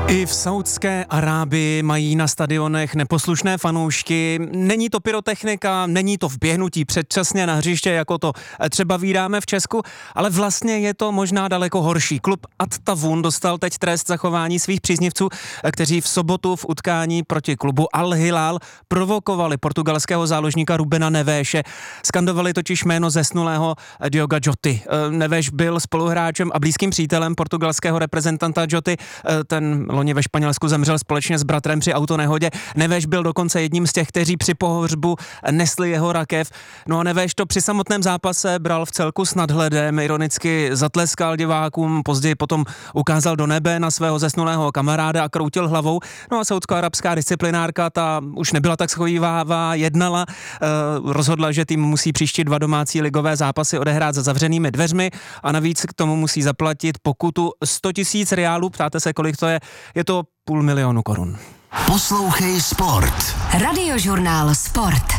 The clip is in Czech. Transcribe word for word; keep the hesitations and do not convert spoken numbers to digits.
I v Saúdské Arábii mají na stadionech neposlušné fanoušky. Není to pyrotechnika, není to vběhnutí předčasně na hřiště, jako to třeba vídáme v Česku, ale vlastně je to možná daleko horší. Klub At-Tawun dostal teď trest za chování svých příznivců, kteří v sobotu v utkání proti klubu Al-Hilal provokovali portugalského záložníka Rubena Nevéše. Skandovali totiž jméno zesnulého Dioga Joty. Neveš byl spoluhráčem a blízkým přítelem portugalského reprezentanta Joty. Ten loni ve Španělsku zemřel společně s bratrem při autonehodě. Neveš byl dokonce jedním z těch, kteří při pohřbu nesli jeho rakev. No a Neveš to při samotném zápase bral v celku s nadhledem, ironicky zatleskal divákům, později potom ukázal do nebe na svého zesnulého kamaráda a kroutil hlavou. No a saúdsko-arabská disciplinárka, ta už nebyla tak schovívavá, jednala, eh, rozhodla, že tým musí příští dva domácí ligové zápasy odehrát za zavřenými dveřmi a navíc k tomu musí zaplatit pokutu sto tisíc riálů. Ptáte se, kolik to je? Je to půl milionu korun. Poslouchej Sport. Radiožurnál Sport.